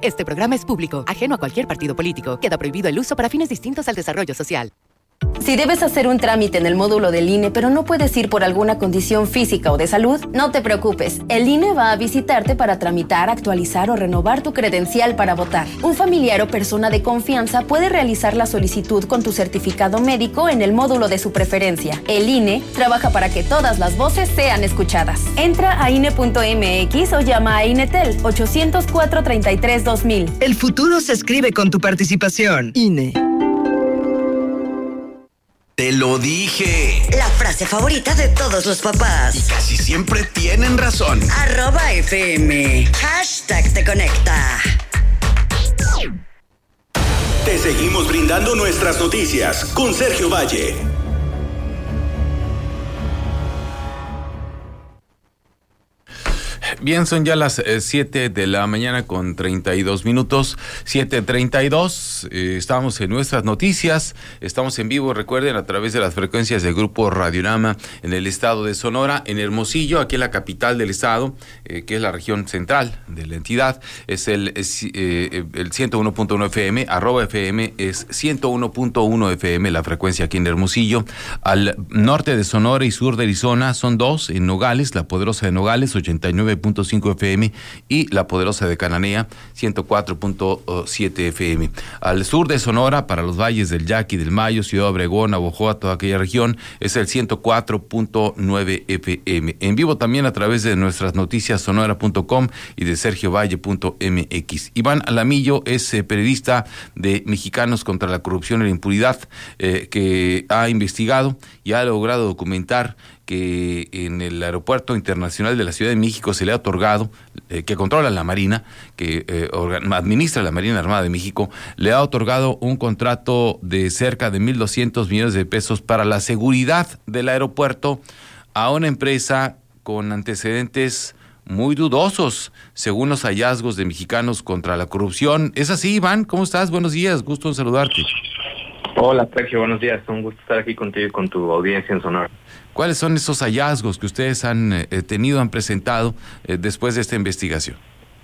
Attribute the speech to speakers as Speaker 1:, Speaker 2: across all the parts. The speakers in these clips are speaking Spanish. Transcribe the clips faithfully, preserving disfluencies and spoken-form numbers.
Speaker 1: Este programa es público, ajeno a cualquier partido político. Queda prohibido el uso para fines distintos al desarrollo social.
Speaker 2: Si debes hacer un trámite en el módulo del I N E, pero no puedes ir por alguna condición física o de salud, no te preocupes. El I N E va a visitarte para tramitar, actualizar o renovar tu credencial para votar. Un familiar o persona de confianza puede realizar la solicitud con tu certificado médico en el módulo de su preferencia. El I N E trabaja para que todas las voces sean escuchadas. Entra a I N E punto M X o llama a INETEL ochocientos cuatro, treinta y tres, dos mil.
Speaker 3: El futuro se escribe con tu participación. I N E.
Speaker 4: Te lo dije.
Speaker 5: La frase favorita de todos los papás.
Speaker 4: Y casi siempre tienen razón.
Speaker 5: Arroba F M. Hashtag te conecta.
Speaker 4: Te seguimos brindando nuestras noticias con Sergio Valle.
Speaker 6: Bien, son ya las siete de la mañana con treinta y dos minutos, siete treinta y dos, eh, estamos en nuestras noticias, estamos en vivo, recuerden, a través de las frecuencias del Grupo Radiorama en el estado de Sonora, en Hermosillo, aquí en la capital del estado, eh, que es la región central de la entidad, es el, es, eh, el ciento uno punto uno F M, arroba F M es ciento uno punto uno F M, la frecuencia aquí en Hermosillo. Al norte de Sonora y sur de Arizona son dos, en Nogales, la poderosa de Nogales, ochenta y nueve punto cinco F M, y la poderosa de Cananea, ciento cuatro punto siete F M. Al sur de Sonora, para los valles del Yaqui, del Mayo, Ciudad Obregón, Navojoa, toda aquella región, es el ciento cuatro punto nueve F M. En vivo también a través de nuestras noticias sonora punto com y de sergio valle punto m x. Iván Alamillo es eh, periodista de Mexicanos contra la Corrupción y la Impunidad, eh, que ha investigado y ha logrado documentar que en el Aeropuerto Internacional de la Ciudad de México se le ha otorgado, eh, que controla la Marina, que eh, organ, administra la Marina Armada de México, le ha otorgado un contrato de cerca de mil doscientos millones de pesos para la seguridad del aeropuerto a una empresa con antecedentes muy dudosos, según los hallazgos de Mexicanos contra la Corrupción. ¿Es así, Iván? ¿Cómo estás? Buenos días, gusto en saludarte.
Speaker 7: Hola, Sergio, buenos días. Un gusto estar aquí contigo y con tu audiencia en Sonora.
Speaker 6: ¿Cuáles son esos hallazgos que ustedes han eh, tenido, han presentado eh, después de esta investigación?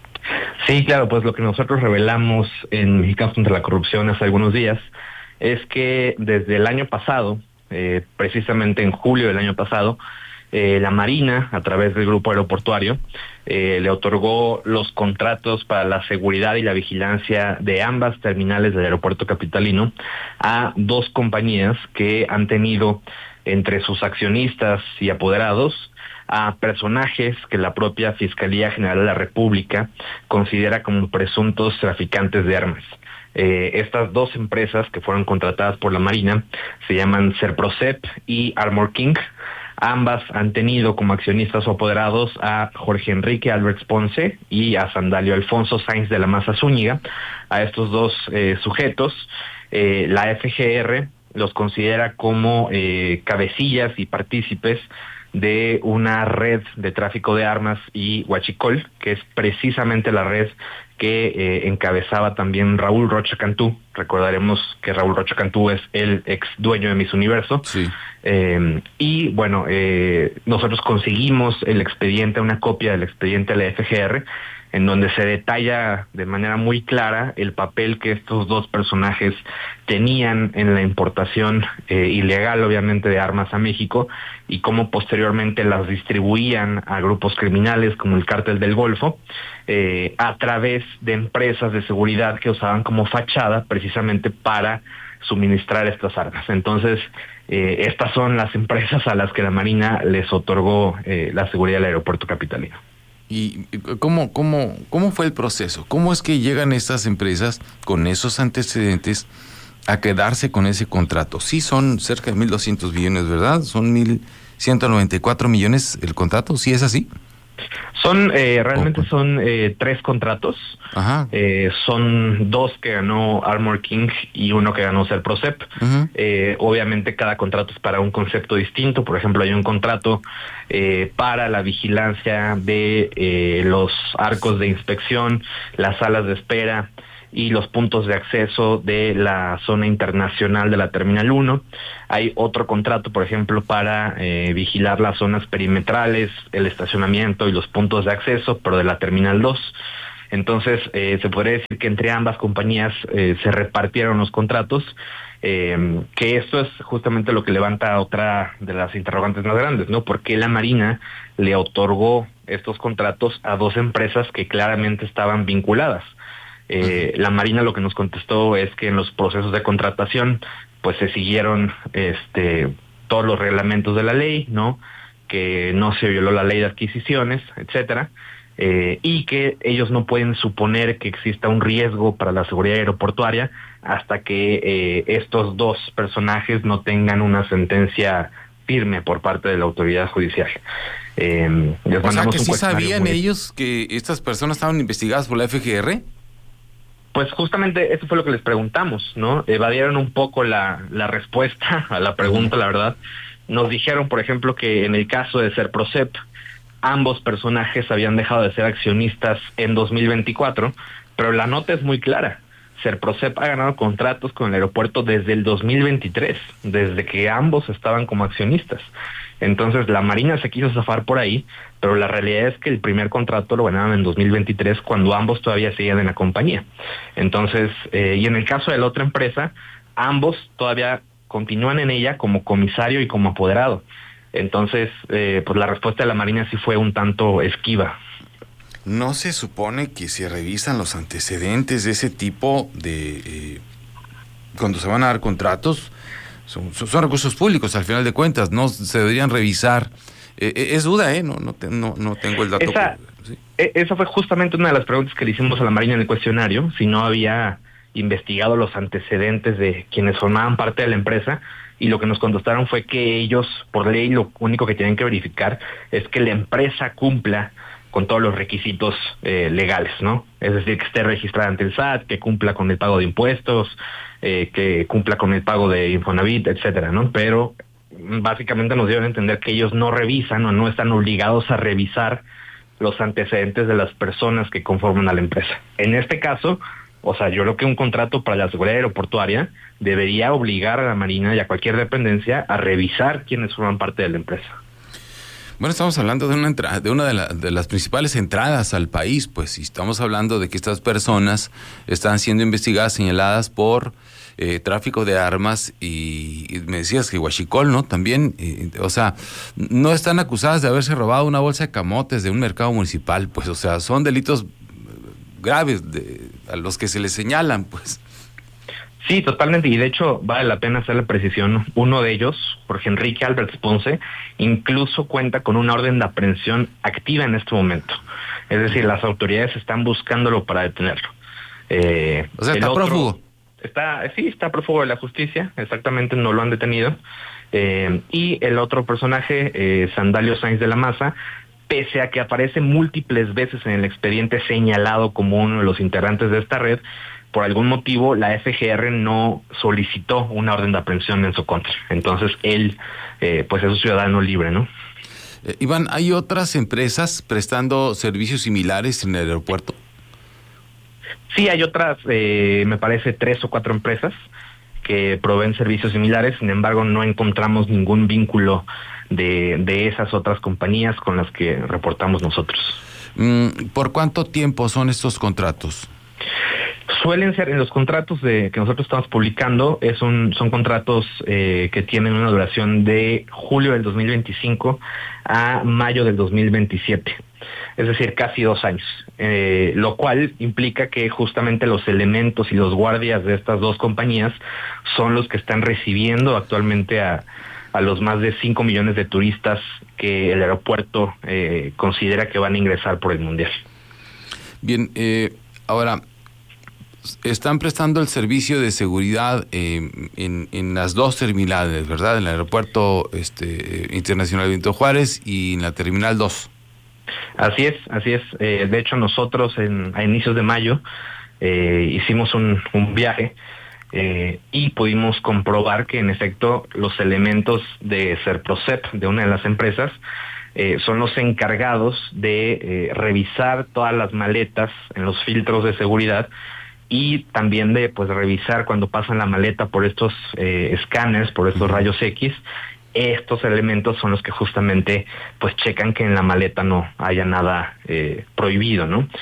Speaker 7: Sí, claro, pues lo que nosotros revelamos en Mexicanos contra la Corrupción hace algunos días es que desde el año pasado, eh, precisamente en julio del año pasado, eh, la Marina, a través del grupo aeroportuario, eh, le otorgó los contratos para la seguridad y la vigilancia de ambas terminales del aeropuerto capitalino a dos compañías que han tenido entre sus accionistas y apoderados a personajes que la propia Fiscalía General de la República considera como presuntos traficantes de armas. Eh, estas dos empresas que fueron contratadas por la Marina se llaman Serprocep y Armor King. Ambas han tenido como accionistas o apoderados a Jorge Enrique Alberts Ponce y a Sandalio Alfonso Sainz de la Maza Zúñiga. A estos dos eh, sujetos, eh, la F G R los considera como eh, cabecillas y partícipes de una red de tráfico de armas y huachicol, que es precisamente la red que eh, encabezaba también Raúl Rocha Cantú. Recordaremos que Raúl Rocha Cantú es el ex dueño de Miss Universo.
Speaker 6: Sí.
Speaker 7: Eh, y bueno, eh, nosotros conseguimos el expediente, una copia del expediente de la F G R, en donde se detalla de manera muy clara el papel que estos dos personajes tenían en la importación eh, ilegal, obviamente, de armas a México, y cómo posteriormente las distribuían a grupos criminales como el Cártel del Golfo, eh, a través de empresas de seguridad que usaban como fachada precisamente para suministrar estas armas. Entonces, eh, estas son las empresas a las que la Marina les otorgó eh, la seguridad del aeropuerto capitalino.
Speaker 6: ¿Y cómo, cómo, cómo fue el proceso? ¿Cómo es que llegan estas empresas con esos antecedentes a quedarse con ese contrato? Sí, son cerca de mil doscientos millones, ¿verdad? Son mil ciento noventa y cuatro millones el contrato, ¿sí es así?
Speaker 7: Son, eh, realmente son eh, tres contratos.
Speaker 6: Ajá.
Speaker 7: Eh, son dos que ganó Armor King y uno que ganó Serprocep. Uh-huh. Eh, obviamente cada contrato es para un concepto distinto. Por ejemplo, hay un contrato eh, para la vigilancia de eh, los arcos de inspección, las salas de espera y los puntos de acceso de la zona internacional de la Terminal uno. Hay otro contrato, por ejemplo, para eh, vigilar las zonas perimetrales, el estacionamiento y los puntos de acceso, pero de la Terminal dos. Entonces, eh, se podría decir que entre ambas compañías eh, se repartieron los contratos, eh, que esto es justamente lo que levanta otra de las interrogantes más grandes, ¿no? ¿Por qué la Marina le otorgó estos contratos a dos empresas que claramente estaban vinculadas? Eh, la Marina lo que nos contestó es que en los procesos de contratación pues se siguieron este todos los reglamentos de la ley, ¿no? Que no se violó la ley de adquisiciones, etcétera, eh, y que ellos no pueden suponer que exista un riesgo para la seguridad aeroportuaria hasta que eh, estos dos personajes no tengan una sentencia firme por parte de la autoridad judicial. Eh,
Speaker 6: o sea que sí sabían muy... ellos que estas personas estaban investigadas por la F G R.
Speaker 7: Pues justamente eso fue lo que les preguntamos, ¿no? Evadieron un poco la, la respuesta a la pregunta, la verdad. Nos dijeron, por ejemplo, que en el caso de Serprocep, ambos personajes habían dejado de ser accionistas en dos mil veinticuatro, pero la nota es muy clara. Serprocep ha ganado contratos con el aeropuerto desde el dos mil veintitrés, desde que ambos estaban como accionistas. Entonces la Marina se quiso zafar por ahí, pero la realidad es que el primer contrato lo ganaron en dos mil veintitrés cuando ambos todavía seguían en la compañía. Entonces, eh, y en el caso de la otra empresa, ambos todavía continúan en ella como comisario y como apoderado. Entonces, eh, pues la respuesta de la Marina sí fue un tanto esquiva.
Speaker 6: ¿No se supone que se revisan los antecedentes de ese tipo de... Eh, cuando se van a dar contratos? Son, son recursos públicos, al final de cuentas, no se deberían revisar. Eh, es duda, ¿eh? No, no, te, no, no tengo el dato.
Speaker 7: Esa,
Speaker 6: por, ¿sí?
Speaker 7: esa fue justamente una de las preguntas que le hicimos a la Marina en el cuestionario, si no había investigado los antecedentes de quienes formaban parte de la empresa, y lo que nos contestaron fue que ellos, por ley, lo único que tienen que verificar es que la empresa cumpla con todos los requisitos eh, legales, ¿no? Es decir, que esté registrada ante el S A T, que cumpla con el pago de impuestos, eh, que cumpla con el pago de Infonavit, etcétera, ¿no? Pero básicamente nos dieron a entender que ellos no revisan o no están obligados a revisar los antecedentes de las personas que conforman a la empresa. En este caso, o sea, yo creo que un contrato para la seguridad aeroportuaria debería obligar a la Marina y a cualquier dependencia a revisar quiénes forman parte de la empresa.
Speaker 6: Bueno, estamos hablando de una entrada, de una de, la, de las principales entradas al país, pues, si estamos hablando de que estas personas están siendo investigadas, señaladas por eh, tráfico de armas y, y me decías que huachicol, ¿no? También, eh, o sea, no están acusadas de haberse robado una bolsa de camotes de un mercado municipal, pues, o sea, son delitos graves de, a los que se les señalan, pues.
Speaker 7: Sí, totalmente, y de hecho vale la pena hacer la precisión. Uno de ellos, Jorge Enrique Alberts Ponce, incluso cuenta con una orden de aprehensión activa en este momento. Es decir, las autoridades están buscándolo para detenerlo. Eh,
Speaker 6: o sea, está otro, prófugo.
Speaker 7: Está, sí, está prófugo de la justicia, exactamente, no lo han detenido. Eh, y el otro personaje, eh, Sandalio Sainz de la Maza, pese a que aparece múltiples veces en el expediente señalado como uno de los integrantes de esta red, por algún motivo la F G R no solicitó una orden de aprehensión en su contra. Entonces él, eh, pues es un ciudadano libre, ¿no?
Speaker 6: Eh, Iván, ¿hay otras empresas prestando servicios similares en el aeropuerto?
Speaker 7: Sí, hay otras, eh, me parece, tres o cuatro empresas que proveen servicios similares. Sin embargo, no encontramos ningún vínculo de, de esas otras compañías con las que reportamos nosotros.
Speaker 6: ¿Por cuánto tiempo son estos contratos?
Speaker 7: Suelen ser, en los contratos de que nosotros estamos publicando, es un, son contratos eh, que tienen una duración de julio del dos mil veinticinco a mayo del dos mil veintisiete. Es decir, casi dos años. Eh, lo cual implica que justamente los elementos y los guardias de estas dos compañías son los que están recibiendo actualmente a, a los más de cinco millones de turistas que el aeropuerto eh, considera que van a ingresar por el Mundial.
Speaker 6: Bien, eh, ahora... están prestando el servicio de seguridad eh, en, en las dos terminales, ¿verdad? En el aeropuerto este, internacional Benito Juárez y en la terminal dos.
Speaker 7: Así es, así es. Eh, de hecho, nosotros en, a inicios de mayo eh, hicimos un, un viaje eh, y pudimos comprobar que en efecto los elementos de Serprocep, de una de las empresas, eh, son los encargados de eh, revisar todas las maletas en los filtros de seguridad y también de pues revisar cuando pasan la maleta por estos eh, escáneres, por estos rayos X. Estos elementos son los que justamente pues checan que en la maleta no haya nada eh, prohibido, ¿no?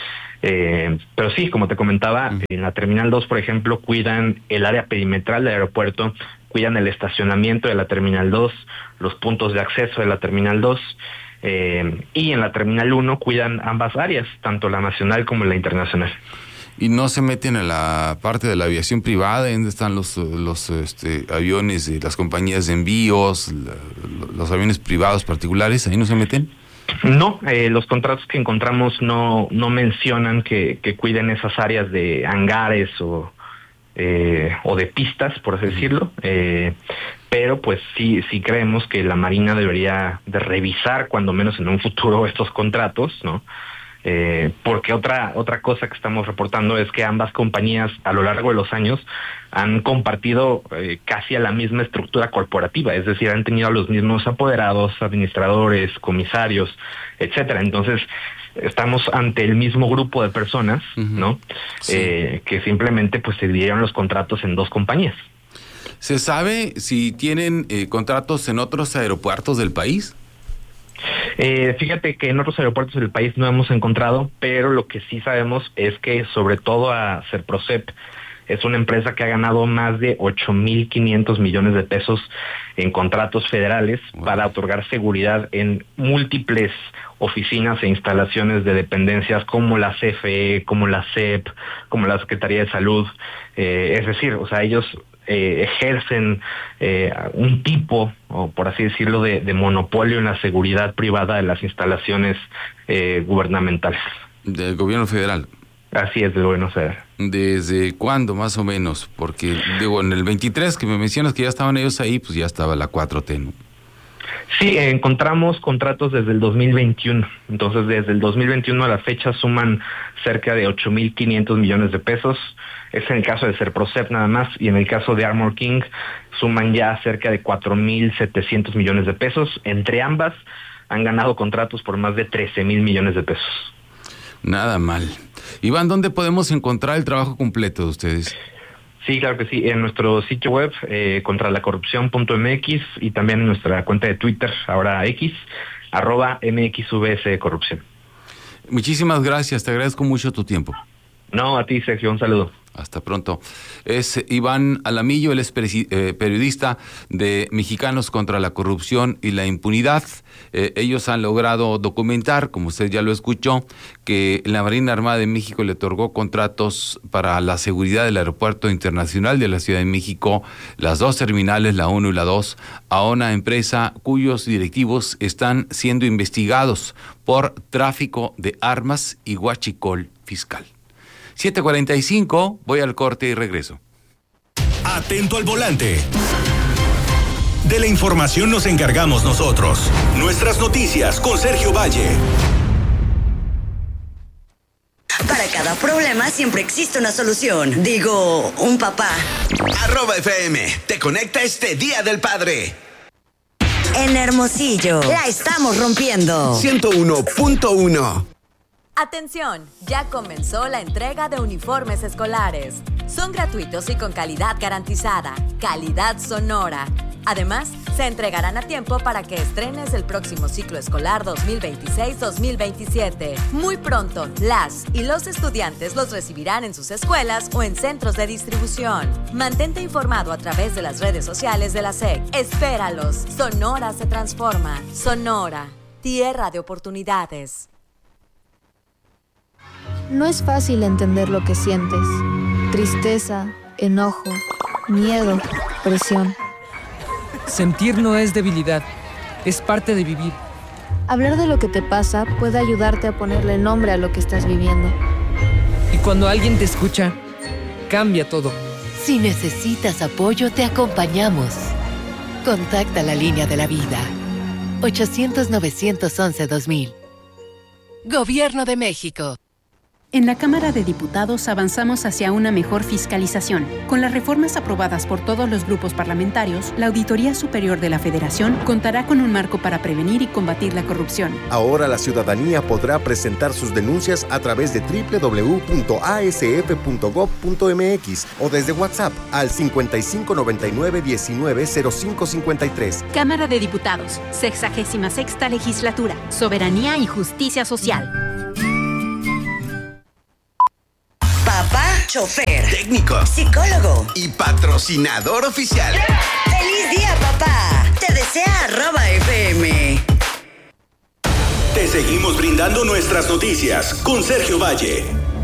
Speaker 7: Eh, pero sí, como te comentaba, uh-huh. en la Terminal dos, por ejemplo, cuidan el área perimetral del aeropuerto, cuidan el estacionamiento de la Terminal dos, los puntos de acceso de la Terminal dos, eh, y en la Terminal uno cuidan ambas áreas, tanto la nacional como la internacional.
Speaker 6: ¿Y no se meten en la parte de la aviación privada? ¿Dónde están los, los este, aviones y las compañías de envíos, la, los aviones privados particulares? ¿Ahí no se meten?
Speaker 7: No, eh, los contratos que encontramos no no mencionan que, que cuiden esas áreas de hangares o eh, o de pistas, por así decirlo, eh, pero pues sí sí creemos que la Marina debería de revisar cuando menos en un futuro estos contratos, ¿no? Eh, porque otra otra cosa que estamos reportando es que ambas compañías a lo largo de los años han compartido eh, casi a la misma estructura corporativa, es decir, han tenido a los mismos apoderados, administradores, comisarios, etcétera. Entonces, estamos ante el mismo grupo de personas, uh-huh. ¿no? Sí. Eh, que simplemente pues se dividieron los contratos en dos compañías.
Speaker 6: ¿Se sabe si tienen eh, contratos en otros aeropuertos del país?
Speaker 7: Eh, fíjate que en otros aeropuertos del país no hemos encontrado, pero lo que sí sabemos es que sobre todo a Serprocep es una empresa que ha ganado más de ocho mil quinientos millones de pesos en contratos federales wow. para otorgar seguridad en múltiples oficinas e instalaciones de dependencias como la C F E, como la C E P, como la Secretaría de Salud. Eh, es decir, o sea, ellos eh, ejercen eh, un tipo, o por así decirlo, de, de monopolio en la seguridad privada de las instalaciones eh, gubernamentales.
Speaker 6: Del gobierno federal.
Speaker 7: Así es, del gobierno federal.
Speaker 6: ¿Desde cuándo más o menos? Porque digo, en el veintitrés que me mencionas que ya estaban ellos ahí, pues ya estaba la cuatro T, ¿no?
Speaker 7: Sí, encontramos contratos desde el dos mil veintiuno. Entonces, desde el dos mil veintiuno a la fecha suman cerca de ocho mil quinientos millones de pesos. Es en el caso de Serprocep nada más. Y en el caso de Armor King suman ya cerca de cuatro mil setecientos millones de pesos. Entre ambas han ganado contratos por más de trece mil millones de pesos.
Speaker 6: Nada mal. Iván, ¿dónde podemos encontrar el trabajo completo de ustedes?
Speaker 7: Sí, claro que sí, en nuestro sitio web, eh, contra la corrupción punto m x, y también en nuestra cuenta de Twitter, ahora X, arroba M X V S Corrupción.
Speaker 6: Muchísimas gracias, te agradezco mucho tu tiempo.
Speaker 7: No, a ti, Sergio, un saludo.
Speaker 6: Hasta pronto. Es Iván Alamillo, él es eh, periodista de Mexicanos contra la Corrupción y la Impunidad. Eh, ellos han logrado documentar, como usted ya lo escuchó, que la Marina Armada de México le otorgó contratos para la seguridad del Aeropuerto Internacional de la Ciudad de México, las dos terminales, la uno y la dos, a una empresa cuyos directivos están siendo investigados por tráfico de armas y huachicol fiscal. siete cuarenta y cinco, voy al corte y regreso.
Speaker 4: Atento al volante. De la información nos encargamos nosotros. Nuestras noticias con Sergio Valle.
Speaker 5: Para cada problema siempre existe una solución. Digo, un papá.
Speaker 8: Arroba F M, te conecta este Día del Padre.
Speaker 5: En Hermosillo, la estamos rompiendo.
Speaker 8: ciento uno punto uno.
Speaker 9: Atención, ya comenzó la entrega de uniformes escolares. Son gratuitos y con calidad garantizada, calidad Sonora. Además, se entregarán a tiempo para que estrenes el próximo ciclo escolar dos mil veintiséis dos mil veintisiete. Muy pronto, las y los estudiantes los recibirán en sus escuelas o en centros de distribución. Mantente informado a través de las redes sociales de la S E C. Espéralos. Sonora se transforma. Sonora, tierra de oportunidades.
Speaker 10: No es fácil entender lo que sientes. Tristeza, enojo, miedo, presión.
Speaker 11: Sentir no es debilidad, es parte de vivir.
Speaker 10: Hablar de lo que te pasa puede ayudarte a ponerle nombre a lo que estás viviendo.
Speaker 11: Y cuando alguien te escucha, cambia todo.
Speaker 1: Si necesitas apoyo, te acompañamos. Contacta la línea de la vida. ochocientos, novecientos once, dos mil. Gobierno de México.
Speaker 12: En la Cámara de Diputados avanzamos hacia una mejor fiscalización. Con las reformas aprobadas por todos los grupos parlamentarios, la Auditoría Superior de la Federación contará con un marco para prevenir y combatir la corrupción.
Speaker 13: Ahora la ciudadanía podrá presentar sus denuncias a través de doble u doble u doble u punto a s f punto gob punto m x o desde WhatsApp al cincuenta y cinco noventa y nueve diecinueve cero cinco cincuenta y tres.
Speaker 12: Cámara de Diputados, sexagésima sexta Legislatura, Soberanía y Justicia Social.
Speaker 5: chofer,
Speaker 8: técnico,
Speaker 5: psicólogo
Speaker 8: y patrocinador oficial.
Speaker 5: ¡Feliz día, papá! Te desea arroba F M.
Speaker 4: Te seguimos brindando nuestras noticias con Sergio Valle.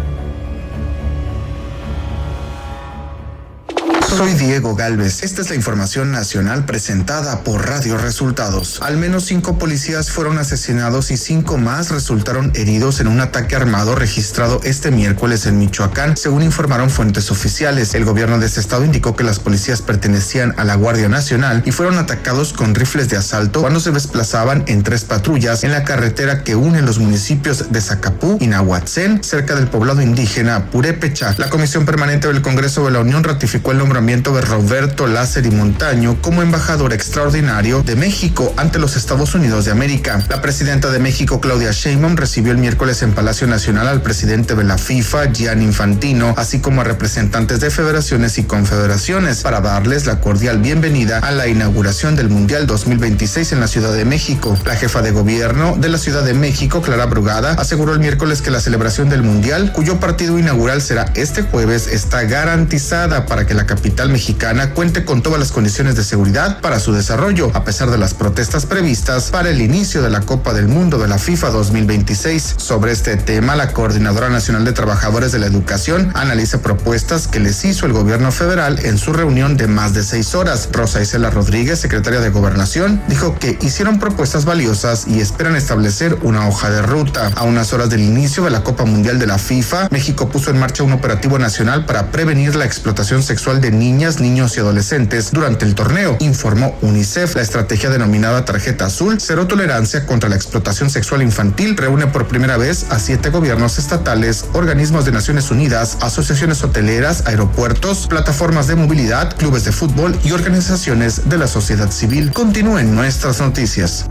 Speaker 14: Soy Diego Galvez. Esta es la información nacional presentada por Radio Resultados. Al menos cinco policías fueron asesinados y cinco más resultaron heridos en un ataque armado registrado este miércoles en Michoacán, según informaron fuentes oficiales. El gobierno de este estado indicó que las policías pertenecían a la Guardia Nacional y fueron atacados con rifles de asalto cuando se desplazaban en tres patrullas en la carretera que une los municipios de Zacapú y Nahuatzén, cerca del poblado indígena Purépecha. La Comisión Permanente del Congreso de la Unión ratificó el nombramiento de Roberto Lázaro Montaño como embajador extraordinario de México ante los Estados Unidos de América. La presidenta de México, Claudia Sheinbaum, recibió el miércoles en Palacio Nacional al presidente de la FIFA, Gianni Infantino, así como a representantes de federaciones y confederaciones, para darles la cordial bienvenida a la inauguración del Mundial dos mil veintiséis en la Ciudad de México. La jefa de gobierno de la Ciudad de México, Clara Brugada, aseguró el miércoles que la celebración del Mundial, cuyo partido inaugural será este jueves, está garantizada para que la capital mexicana cuente con todas las condiciones de seguridad para su desarrollo, a pesar de las protestas previstas para el inicio de la Copa del Mundo de la FIFA dos mil veintiséis. Sobre este tema, la Coordinadora Nacional de Trabajadores de la Educación analiza propuestas que les hizo el gobierno federal en su reunión de más de seis horas. Rosa Isela Rodríguez, secretaria de Gobernación, dijo que hicieron propuestas valiosas y esperan establecer una hoja de ruta. A unas horas del inicio de la Copa Mundial de la FIFA, México puso en marcha un operativo nacional para prevenir la explotación sexual de niñas, niños y adolescentes durante el torneo, informó UNICEF. La estrategia denominada Tarjeta Azul, Cero Tolerancia contra la Explotación Sexual Infantil, reúne por primera vez a siete gobiernos estatales, organismos de Naciones Unidas, asociaciones hoteleras, aeropuertos, plataformas de movilidad, clubes de fútbol y organizaciones de la sociedad civil. Continúen nuestras noticias.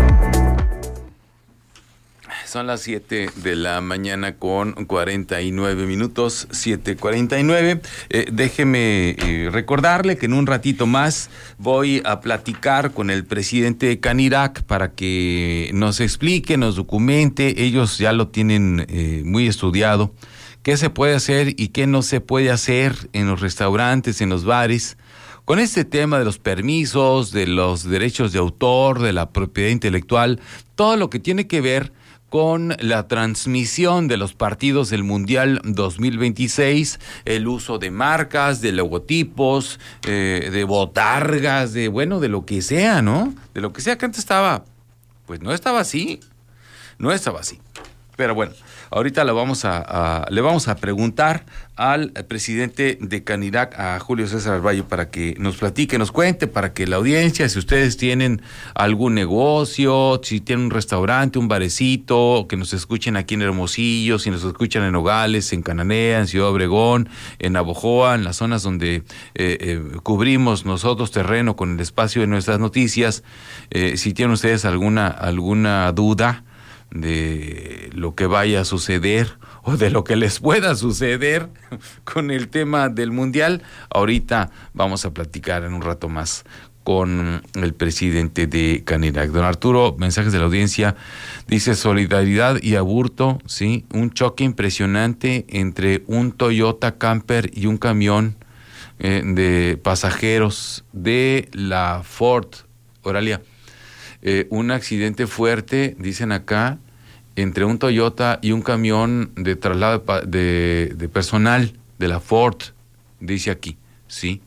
Speaker 6: Son las siete de la mañana con cuarenta y nueve minutos, siete cuarenta y nueve. Eh, déjeme eh, recordarle que en un ratito más voy a platicar con el presidente de Canirac para que nos explique, nos documente. Ellos ya lo tienen eh, muy estudiado. ¿Qué se puede hacer y qué no se puede hacer en los restaurantes, en los bares? Con este tema de los permisos, de los derechos de autor, de la propiedad intelectual, todo lo que tiene que ver con la transmisión de los partidos del Mundial dos mil veintiséis, el uso de marcas, de logotipos, eh, de botargas, de bueno, de lo que sea, ¿no? De lo que sea que antes estaba, pues no estaba así, no estaba así. Pero bueno, ahorita le vamos a, a, le vamos a preguntar al presidente de Canirac, a Julio César Valle, para que nos platique, nos cuente, para que la audiencia, si ustedes tienen algún negocio, si tienen un restaurante, un barecito, que nos escuchen aquí en Hermosillo, si nos escuchan en Nogales, en Cananea, en Ciudad Obregón, en Navojoa, en las zonas donde eh, eh, cubrimos nosotros terreno con el espacio de nuestras noticias, eh, si tienen ustedes alguna, alguna duda de lo que vaya a suceder o de lo que les pueda suceder con el tema del Mundial, ahorita vamos a platicar en un rato más con el presidente de Canirac. Don Arturo, mensajes de la audiencia, dice solidaridad y aburto, sí, un choque impresionante entre un Toyota Camper y un camión eh, de pasajeros de la Ford. Oralia, Eh, un accidente fuerte, dicen acá, entre un Toyota y un camión de traslado de, de, de personal de la Ford, dice aquí, sí.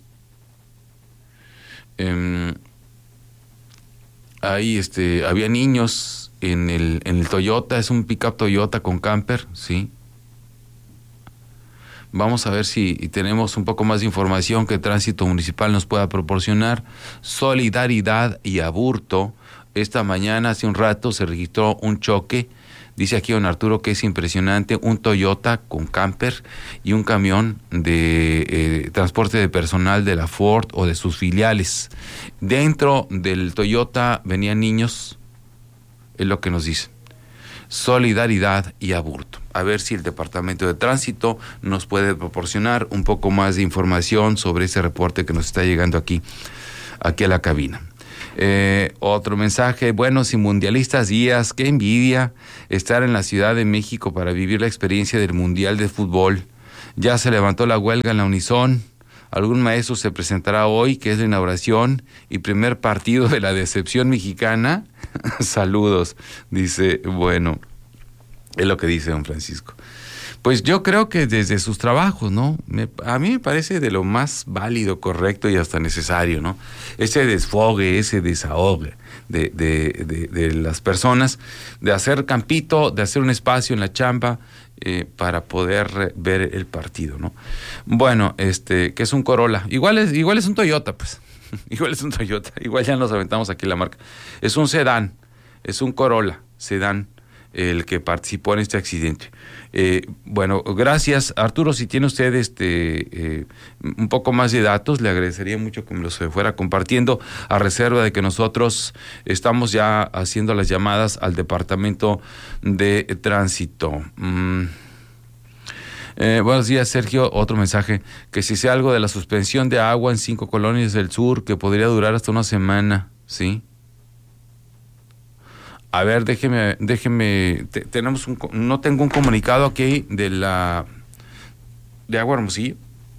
Speaker 6: Eh, ahí este, había niños en el, en el Toyota, es un pickup Toyota con camper, sí. Vamos a ver si tenemos un poco más de información que Tránsito Municipal nos pueda proporcionar. Solidaridad y aburto. Esta mañana, hace un rato, se registró un choque. Dice aquí don Arturo que es impresionante. Un Toyota con camper y un camión de eh, transporte de personal de la Ford o de sus filiales. Dentro del Toyota venían niños, es lo que nos dicen. Solidaridad y aburto. A ver si el Departamento de Tránsito nos puede proporcionar un poco más de información sobre ese reporte que nos está llegando aquí, aquí a la cabina. Eh, otro mensaje, buenos y mundialistas días, qué envidia estar en la Ciudad de México para vivir la experiencia del Mundial de Fútbol. Ya se levantó la huelga en la Unison. Algún maestro se presentará hoy, que es la inauguración y primer partido de la decepción mexicana. Saludos, dice, bueno, es lo que dice don Francisco. Pues yo creo que desde sus trabajos, ¿no? Me, a mí me parece de lo más válido, correcto y hasta necesario, ¿no? Ese desfogue, ese desahogue de, de, de, de las personas, de hacer campito, de hacer un espacio en la chamba eh, para poder ver el partido, ¿no? Bueno, este, que es un Corolla, igual es, igual es un Toyota, pues, igual es un Toyota, igual ya nos aventamos aquí la marca. Es un sedán, es un Corolla, sedán, el que participó en este accidente. Eh, bueno, gracias Arturo, si tiene usted este eh, un poco más de datos, le agradecería mucho que me los fuera compartiendo, a reserva de que nosotros estamos ya haciendo las llamadas al Departamento de Tránsito. Mm. Eh, buenos días, Sergio. Otro mensaje, que si sé algo de la suspensión de agua en cinco colonias del sur, que podría durar hasta una semana, ¿sí? A ver, déjeme, déjeme, te, tenemos un, no tengo un comunicado aquí de la, de Agua Hermosillo.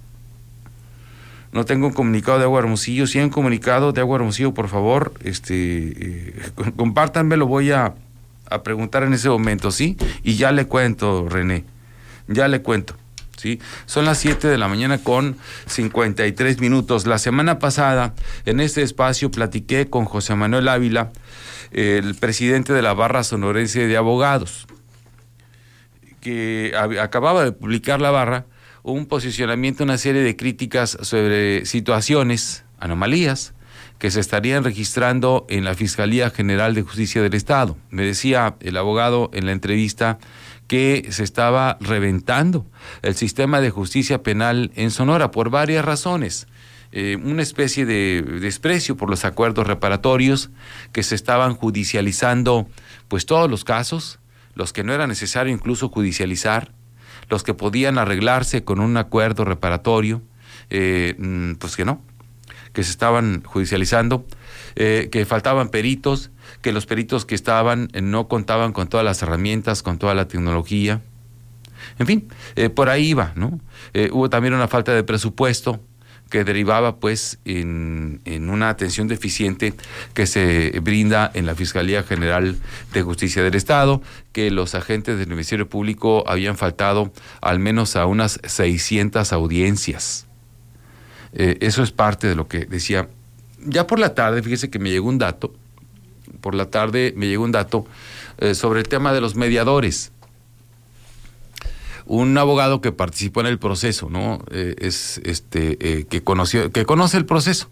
Speaker 6: No tengo un comunicado de Agua Hermosillo. Si hay un comunicado de Agua Hermosillo, por favor, este, eh, compártanme, lo voy a, a preguntar en ese momento, ¿sí? Y ya le cuento, René, ya le cuento, ¿sí? Son las siete de la mañana con cincuenta y tres minutos. La semana pasada, en este espacio, platiqué con José Manuel Ávila, el presidente de la Barra Sonorense de Abogados, que acababa de publicar la Barra un posicionamiento, una serie de críticas sobre situaciones, anomalías, que se estarían registrando en la Fiscalía General de Justicia del Estado. Me decía el abogado en la entrevista que se estaba reventando el sistema de justicia penal en Sonora por varias razones. Eh, una especie de desprecio por los acuerdos reparatorios, que se estaban judicializando pues todos los casos, los que no era necesario incluso judicializar, los que podían arreglarse con un acuerdo reparatorio, eh, pues que no, que se estaban judicializando, eh, que faltaban peritos, que los peritos que estaban eh, no contaban con todas las herramientas, con toda la tecnología, en fin, eh, por ahí iba, ¿no? Eh, hubo también una falta de presupuesto que derivaba pues en, en una atención deficiente que se brinda en la Fiscalía General de Justicia del Estado, que los agentes del Ministerio Público habían faltado al menos a unas seiscientas audiencias. Eh, eso es parte de lo que decía. Ya por la tarde, fíjese que me llegó un dato, por la tarde me llegó un dato eh, sobre el tema de los mediadores. Un abogado que participó en el proceso, ¿no? Eh, es este eh, que conoció, que conoce el proceso.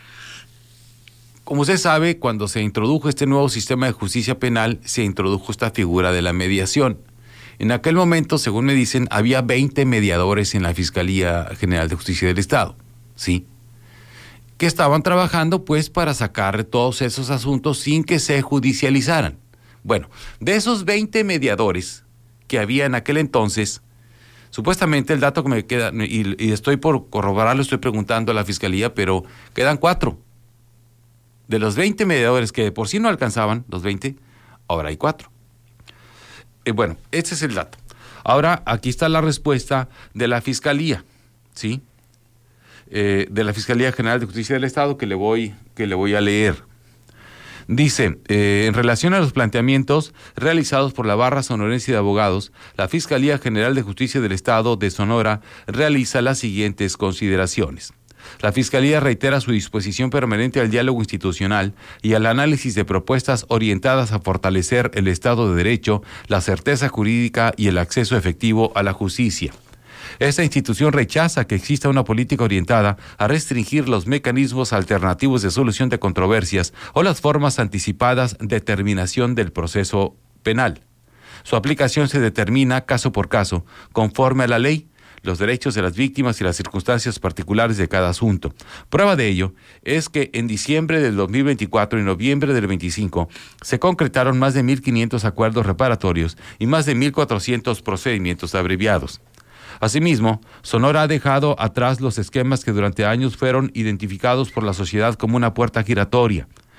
Speaker 6: Como usted sabe, cuando se introdujo este nuevo sistema de justicia penal, se introdujo esta figura de la mediación. En aquel momento, según me dicen, había veinte mediadores en la Fiscalía General de Justicia del Estado, ¿sí? Que estaban trabajando, pues, para sacar todos esos asuntos sin que se judicializaran. Bueno, de esos veinte mediadores que había en aquel entonces, supuestamente el dato que me queda, y, y estoy por corroborarlo, estoy preguntando a la Fiscalía, pero quedan cuatro. De los veinte mediadores que de por sí no alcanzaban, los veinte, ahora hay cuatro. Eh, bueno, este es el dato. Ahora, aquí está la respuesta de la Fiscalía, ¿sí? Eh, de la Fiscalía General de Justicia del Estado, que le voy, que le voy a leer. Dice, eh, en relación a los planteamientos realizados por la Barra Sonorense de Abogados, la Fiscalía General de Justicia del Estado de Sonora realiza las siguientes consideraciones. La Fiscalía reitera su disposición permanente al diálogo institucional y al análisis de propuestas orientadas a fortalecer el Estado de Derecho, la certeza jurídica y el acceso efectivo a la justicia. Esta institución rechaza que exista una política orientada a restringir los mecanismos alternativos de solución de controversias o las formas anticipadas de terminación del proceso penal. Su aplicación se determina caso por caso, conforme a la ley, los derechos de las víctimas y las circunstancias particulares de cada asunto. Prueba de ello es que en diciembre del dos mil veinticuatro y noviembre del veinticinco se concretaron más de mil quinientos acuerdos reparatorios y más de mil cuatrocientos procedimientos abreviados. Asimismo, Sonora ha dejado atrás los esquemas que durante años fueron identificados por la sociedad como una puerta giratoria.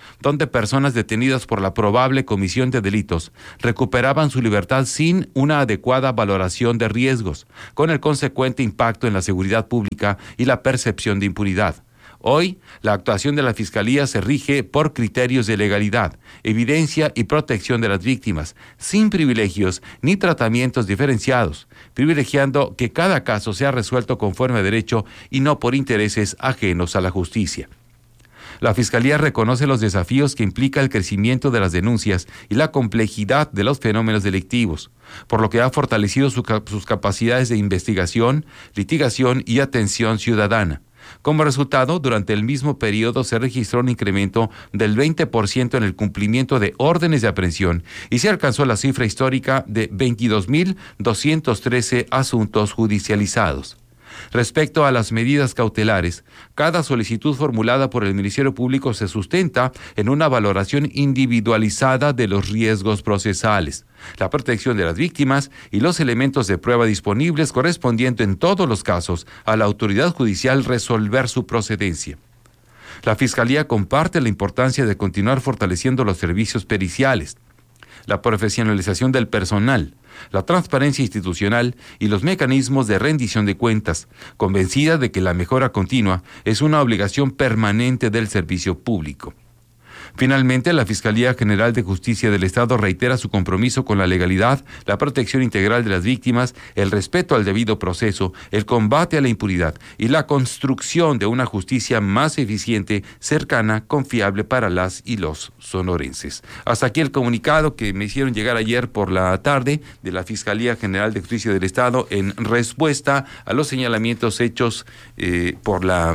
Speaker 6: donde personas detenidas por la probable comisión de delitos recuperaban su libertad sin una adecuada valoración de riesgos, con el consecuente impacto en la seguridad pública y la percepción de impunidad. Hoy, la actuación de la Fiscalía se rige por criterios de legalidad, evidencia y protección de las víctimas, sin privilegios ni tratamientos diferenciados, privilegiando que cada caso sea resuelto conforme a derecho y no por intereses ajenos a la justicia. La Fiscalía reconoce los desafíos que implica el crecimiento de las denuncias y la complejidad de los fenómenos delictivos, por lo que ha fortalecido su, sus capacidades de investigación, litigación y atención ciudadana. Como resultado, durante el mismo periodo se registró un incremento del veinte por ciento en el cumplimiento de órdenes de aprehensión y se alcanzó la cifra histórica de veintidós mil doscientos trece asuntos judicializados. Respecto a las medidas cautelares, cada solicitud formulada por el Ministerio Público se sustenta en una valoración individualizada de los riesgos procesales, la protección de las víctimas y los elementos de prueba disponibles, correspondiendo en todos los casos a la autoridad judicial resolver su procedencia. La Fiscalía comparte la importancia de continuar fortaleciendo los servicios periciales, la profesionalización del personal, la transparencia institucional y los mecanismos de rendición de cuentas, convencida de que la mejora continua es una obligación permanente del servicio público. Finalmente, la Fiscalía General de Justicia del Estado reitera su compromiso con la legalidad, la protección integral de las víctimas, el respeto al debido proceso, el combate a la impunidad y la construcción de una justicia más eficiente, cercana, confiable para las y los sonorenses. Hasta aquí el comunicado que me hicieron llegar ayer por la tarde de la Fiscalía General de Justicia del Estado en respuesta a los señalamientos hechos eh, por la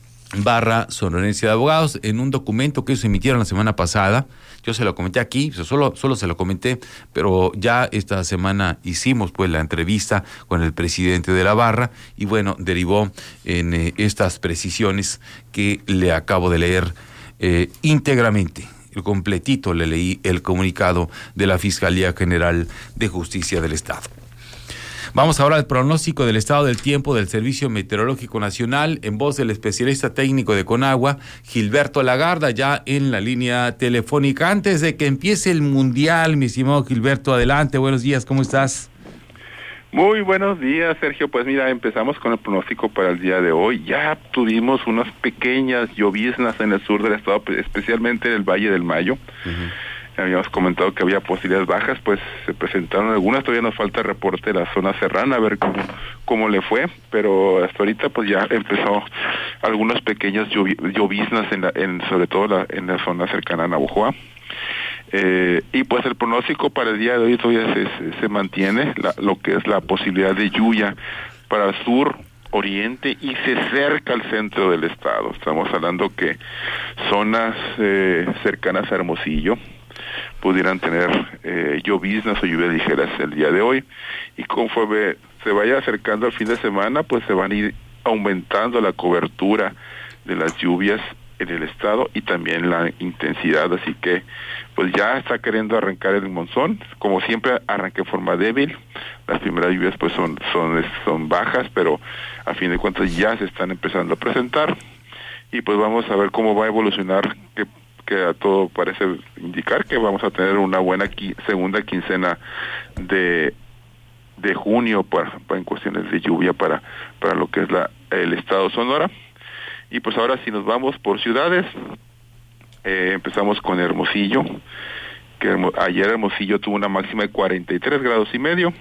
Speaker 6: barra sonorense de abogados en un documento que ellos emitieron la semana pasada. Yo se lo comenté aquí, solo, solo se lo comenté, pero ya esta semana hicimos pues la entrevista con el presidente de la barra y bueno, derivó en eh, estas precisiones que le acabo de leer eh, íntegramente. El completito le leí el comunicado de la Fiscalía General de Justicia del Estado. Vamos ahora al pronóstico del estado del tiempo del Servicio Meteorológico Nacional en voz del especialista técnico de Conagua, Gilberto Lagarda, ya en la línea telefónica. Antes de que empiece el Mundial, mi estimado Gilberto, adelante, buenos días, ¿cómo estás?
Speaker 15: Muy buenos días, Sergio. Pues mira, empezamos con el pronóstico para el día de hoy. Ya tuvimos unas pequeñas lloviznas en el sur del estado, especialmente en el Valle del Mayo. Uh-huh. Habíamos comentado que había posibilidades bajas, pues se presentaron algunas, todavía nos falta reporte de la zona serrana, a ver cómo, cómo le fue, pero hasta ahorita pues ya empezó algunas pequeñas lloviznas, en la, en, sobre todo la, en la zona cercana a Navojoa. Eh, y pues el pronóstico para el día de hoy todavía se, se, se mantiene, la, lo que es la posibilidad de lluvia para el sur, oriente y se acerca al centro del estado. Estamos hablando que zonas eh, cercanas a Hermosillo pudieran tener eh, lloviznas o lluvias ligeras el día de hoy, y conforme se vaya acercando al fin de semana, pues se van a ir aumentando la cobertura de las lluvias en el estado y también la intensidad, así que pues ya está queriendo arrancar el monzón. Como siempre arranca en forma débil, las primeras lluvias pues son, son, son bajas, pero a fin de cuentas ya se están empezando a presentar, y pues vamos a ver cómo va a evolucionar, que que a todo parece indicar que vamos a tener una buena qui- segunda quincena de de junio para, para en cuestiones de lluvia para para lo que es la el estado Sonora. Y pues ahora si nos vamos por ciudades, eh, empezamos con Hermosillo, que Hermo- ayer Hermosillo tuvo una máxima de cuarenta y tres grados y medio.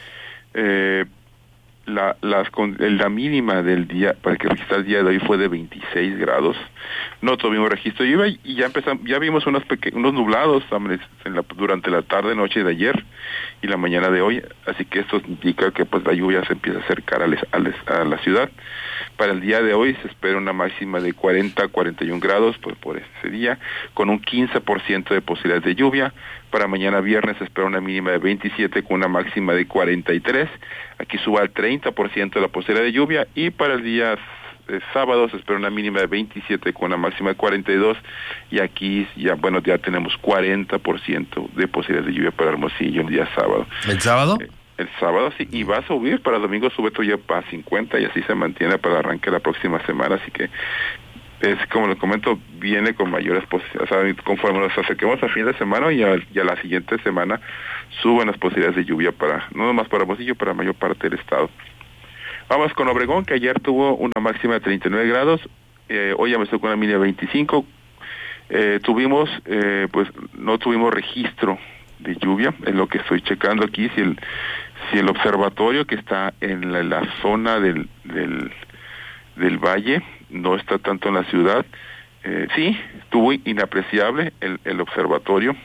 Speaker 15: Eh, La, las, la mínima del día, para que registra el día de hoy, fue de veintiséis grados. No tuvimos registro de lluvia y ya empezamos, ya vimos unos peque- unos nublados en la, durante la tarde, noche de ayer y la mañana de hoy, así que esto indica que pues la lluvia se empieza a acercar a, les, a, les, a la ciudad. Para el día de hoy se espera una máxima de cuarenta a cuarenta y un grados pues, por ese día, con un quince por ciento de posibilidades de lluvia. Para mañana viernes se espera una mínima de veintisiete con una máxima de cuarenta y tres. Aquí suba al treinta por ciento de la posibilidad de lluvia, y para el día eh, sábado se espera una mínima de veintisiete con una máxima de cuarenta y dos, y aquí ya bueno ya tenemos cuarenta por ciento de posibilidades de lluvia para Hermosillo el día sábado.
Speaker 6: ¿El sábado?
Speaker 15: Eh, el sábado sí, y va a subir, para el domingo sube todavía para cincuenta y así se mantiene para el arranque de la próxima semana, así que es como les comento, viene con mayores posibilidades. O sea, conforme nos acerquemos al fin de semana y a, y a la siguiente semana, suben las posibilidades de lluvia para, no nomás para Hermosillo, para la mayor parte del estado. Vamos con Obregón, que ayer tuvo una máxima de treinta y nueve grados, eh, hoy amaneció con una mínima de veinticinco. Eh, tuvimos, eh, pues no tuvimos registro de lluvia, es lo que estoy checando aquí, si el si el observatorio que está en la, la zona del, del del valle, no está tanto en la ciudad, eh, sí, estuvo inapreciable el, el observatorio.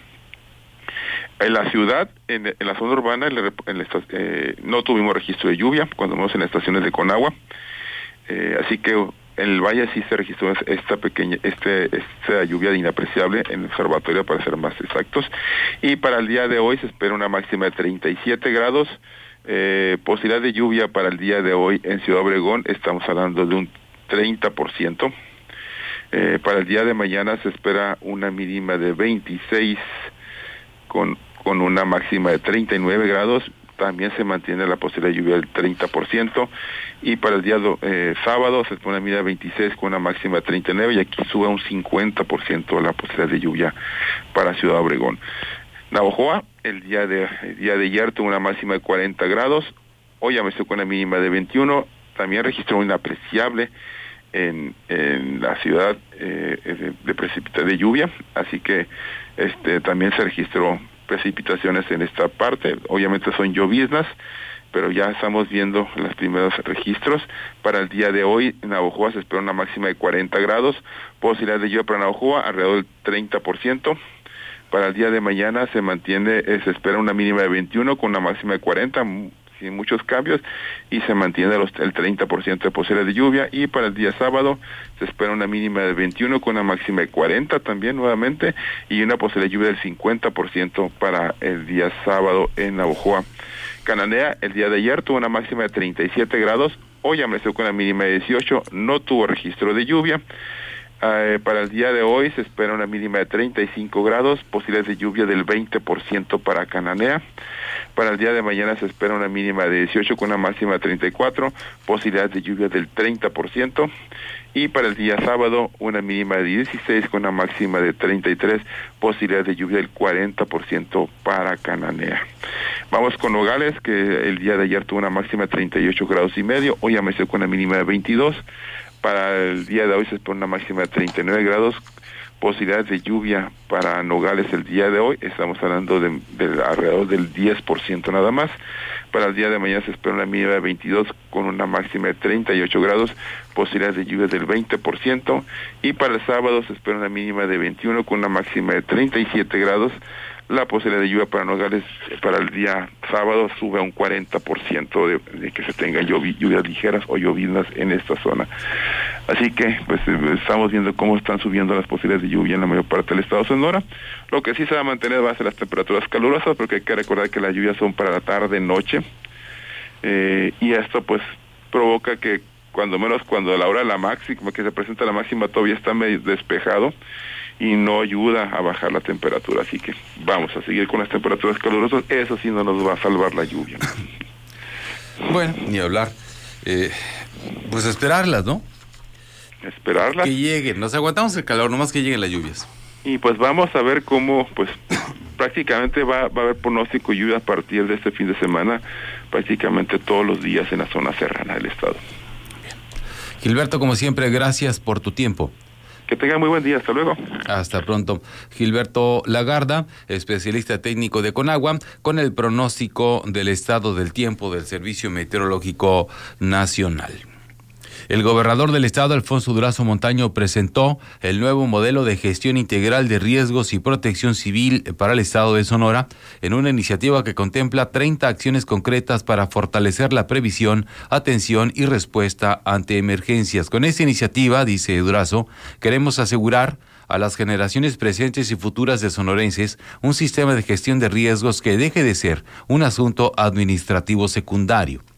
Speaker 15: En la ciudad, en, en la zona urbana, en la, en la, eh, no tuvimos registro de lluvia, cuando vamos en las estaciones de Conagua, eh, así que en el valle sí se registró esta pequeña, este, esta lluvia inapreciable en el observatorio, para ser más exactos. Y para el día de hoy se espera una máxima de treinta y siete grados. Eh, posibilidad de lluvia para el día de hoy en Ciudad Obregón, estamos hablando de un treinta por ciento. Eh, para el día de mañana se espera una mínima de veintiséis con, con una máxima de treinta y nueve grados. También se mantiene la posibilidad de lluvia del treinta por ciento, y para el día eh, sábado se pone una mínima de veintiséis con una máxima de treinta y nueve, y aquí sube un cincuenta por ciento la posibilidad de lluvia para Ciudad Obregón. Navojoa, el día de el día de ayer tuvo una máxima de cuarenta grados, hoy amaneció con una mínima de veintiuno, también registró una apreciable en, en la ciudad eh, de, de precipitación de lluvia, así que este también se registró precipitaciones en esta parte. Obviamente son lloviznas, pero ya estamos viendo los primeros registros. Para el día de hoy en Navojoa se espera una máxima de cuarenta grados, posibilidad de lluvia para Navojoa alrededor del treinta por ciento. Para el día de mañana se mantiene, eh, se espera una mínima de veintiuno con una máxima de cuarenta, sin muchos cambios, y se mantiene los, el treinta por ciento de posibilidad de lluvia. Y para el día sábado se espera una mínima de veintiuno con una máxima de cuarenta también nuevamente, y una posibilidad de lluvia del cincuenta por ciento para el día sábado en Navojoa. Cananea, el día de ayer tuvo una máxima de treinta y siete grados, hoy amaneció con una mínima de dieciocho, no tuvo registro de lluvia. Uh, para el día de hoy se espera una mínima de treinta y cinco grados, posibilidades de lluvia del veinte por ciento para Cananea. Para el día de mañana se espera una mínima de dieciocho con una máxima de treinta y cuatro, posibilidades de lluvia del treinta por ciento. Y para el día sábado una mínima de dieciséis con una máxima de treinta y tres, posibilidades de lluvia del cuarenta por ciento para Cananea. Vamos con Nogales, que el día de ayer tuvo una máxima de treinta y ocho grados y medio, hoy amaneció con una mínima de veintidós. Para el día de hoy se espera una máxima de treinta y nueve grados, posibilidades de lluvia para Nogales el día de hoy, estamos hablando de, de alrededor del diez por ciento nada más. Para el día de mañana se espera una mínima de veintidós con una máxima de treinta y ocho grados, posibilidades de lluvia del veinte por ciento. Y para el sábado se espera una mínima de veintiuno con una máxima de treinta y siete grados. La posibilidad de lluvia para Nogales para el día sábado sube a un cuarenta por ciento de, de que se tenga lluvi, lluvias ligeras o lloviznas en esta zona. Así que pues estamos viendo cómo están subiendo las posibilidades de lluvia en la mayor parte del estado de Sonora. Lo que sí se va a mantener va a ser las temperaturas calurosas, porque hay que recordar que las lluvias son para la tarde, noche, eh, y esto pues provoca que cuando menos cuando a la hora de la máxima, que se presenta la máxima, todavía está medio despejado y no ayuda a bajar la temperatura, así que vamos a seguir con las temperaturas calurosas, eso sí no nos va a salvar la lluvia.
Speaker 6: Bueno, ni hablar, eh, pues esperarlas, ¿no?
Speaker 15: Esperarlas.
Speaker 6: Que lleguen, nos aguantamos el calor, nomás que lleguen las lluvias.
Speaker 15: Y pues vamos a ver cómo, pues prácticamente va, va a haber pronóstico de lluvia a partir de este fin de semana, prácticamente todos los días en la zona serrana del estado.
Speaker 6: Bien. Gilberto, como siempre, gracias por tu tiempo.
Speaker 15: Que tenga muy buen día, hasta luego.
Speaker 6: Hasta pronto. Gilberto Lagarda, especialista técnico de Conagua, con el pronóstico del estado del tiempo del Servicio Meteorológico Nacional. El gobernador del estado, Alfonso Durazo Montaño, presentó el nuevo modelo de gestión integral de riesgos y protección civil para el estado de Sonora, en una iniciativa que contempla treinta acciones concretas para fortalecer la previsión, atención y respuesta ante emergencias. Con esta iniciativa, dice Durazo, queremos asegurar a las generaciones presentes y futuras de sonorenses un sistema de gestión de riesgos que deje de ser un asunto administrativo secundario.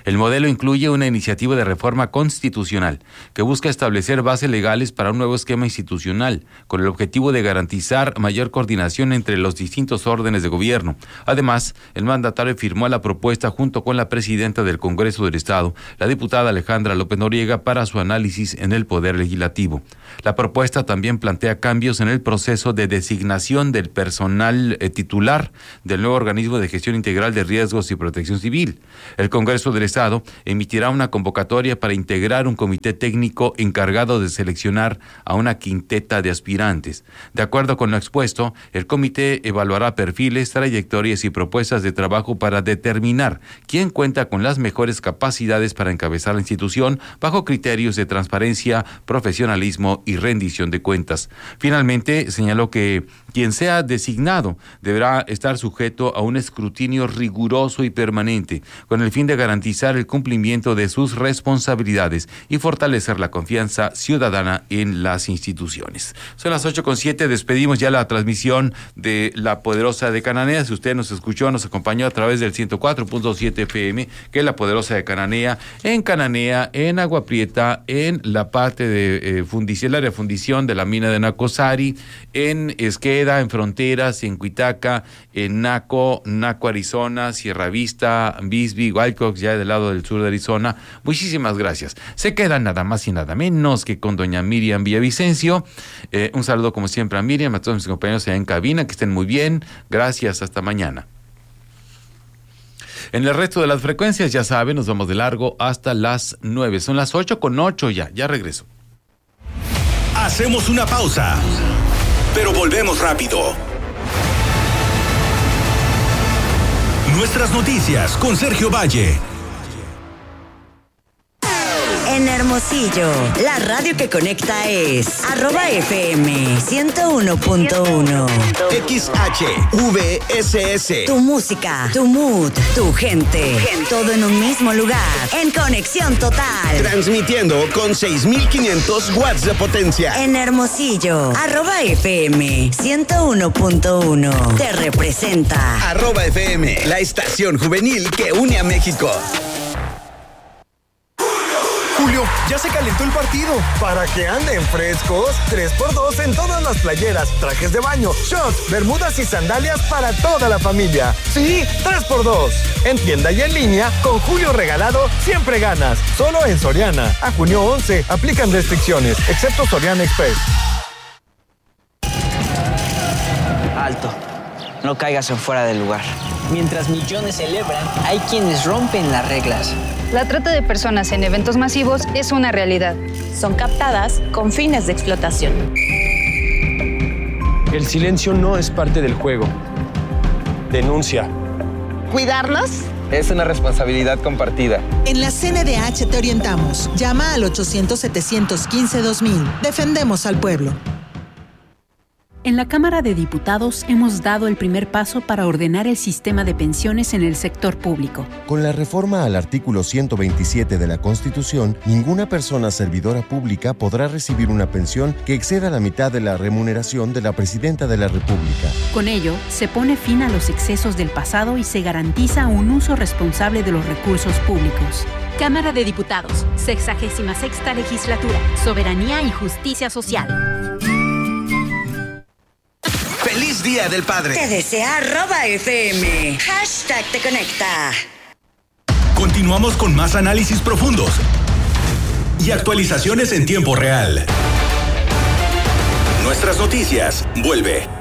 Speaker 6: El modelo incluye una iniciativa de reforma constitucional que busca establecer bases legales para un nuevo esquema institucional, con el objetivo de garantizar mayor coordinación entre los distintos órdenes de gobierno. Además, el mandatario firmó la propuesta junto con la presidenta del Congreso del Estado, la diputada Alejandra López Noriega, para su análisis en el Poder Legislativo. La propuesta también plantea cambios en el proceso de designación del personal eh, titular del nuevo organismo de gestión integral de riesgos y protección civil. El Congreso del Estado emitirá una convocatoria para integrar un comité técnico encargado de seleccionar a una quinteta de aspirantes. De acuerdo con lo expuesto, el comité evaluará perfiles, trayectorias y propuestas de trabajo para determinar quién cuenta con las mejores capacidades para encabezar la institución bajo criterios de transparencia, profesionalismo y rendición de cuentas. Finalmente, señaló que quien sea designado deberá estar sujeto a un escrutinio riguroso y permanente, con el fin de garantizar el cumplimiento de sus responsabilidades y fortalecer la confianza ciudadana en las instituciones. Son las ocho con siete, despedimos ya la transmisión de La Poderosa de Cananea. Si usted nos escuchó, nos acompañó a través del ciento cuatro punto siete F M, que es La Poderosa de Cananea, en Cananea, en Agua Prieta, en la parte de eh, fundición, el área de fundición de la mina de Nacosari, en Esqueda, en Fronteras, en Cuitaca, en Naco, Naco, Arizona, Sierra Vista, Bisbee, Wilcox, ya del lado del sur de Arizona. Muchísimas gracias. Se queda nada más y nada menos que con doña Miriam Villavicencio. Eh, un saludo como siempre a Miriam, a todos mis compañeros allá en cabina, que estén muy bien. Gracias, hasta mañana. En el resto de las frecuencias, ya saben, nos vamos de largo hasta las nueve. Son las ocho con ocho ya, ya regreso.
Speaker 4: Hacemos una pausa, pero volvemos rápido. Nuestras noticias con Sergio Valle.
Speaker 5: En Hermosillo, la radio que conecta es arroba F M ciento uno punto uno.
Speaker 8: X H V S S.
Speaker 5: Tu música, tu mood, tu gente, todo en un mismo lugar, en conexión total.
Speaker 8: Transmitiendo con seis mil quinientos watts de potencia.
Speaker 5: En Hermosillo, arroba F M ciento uno punto uno. Te representa.
Speaker 8: Arroba F M, la estación juvenil que une a México.
Speaker 16: Julio, ya se calentó el partido. Para que anden frescos, tres por dos en todas las playeras, trajes de baño, shorts, bermudas y sandalias para toda la familia. Sí, tres por dos. En tienda y en línea, con Julio regalado, siempre ganas. Solo en Soriana. A junio once, aplican restricciones, excepto Soriana Express.
Speaker 17: Alto. No caigas en fuera del lugar. Mientras millones celebran, hay quienes rompen las reglas.
Speaker 18: La trata de personas en eventos masivos es una realidad.
Speaker 19: Son captadas con fines de explotación.
Speaker 20: El silencio no es parte del juego. Denuncia.
Speaker 21: ¿Cuidarnos?
Speaker 20: Es una responsabilidad compartida.
Speaker 21: En la C N D H te orientamos. Llama al ochocientos, setecientos quince, dos mil. Defendemos al pueblo.
Speaker 12: En la Cámara de Diputados hemos dado el primer paso para ordenar el sistema de pensiones en el sector público.
Speaker 13: Con la reforma al artículo ciento veintisiete de la Constitución, ninguna persona servidora pública podrá recibir una pensión que exceda la mitad de la remuneración de la Presidenta de la República.
Speaker 12: Con ello, se pone fin a los excesos del pasado y se garantiza un uso responsable de los recursos públicos.
Speaker 22: Cámara de Diputados, sexagésima sexta legislatura, Soberanía y Justicia Social.
Speaker 8: ¡Feliz Día del Padre!
Speaker 5: Te desea arroba F M. Hashtag te conecta.
Speaker 4: Continuamos con más análisis profundos y actualizaciones en tiempo real. Nuestras noticias vuelve.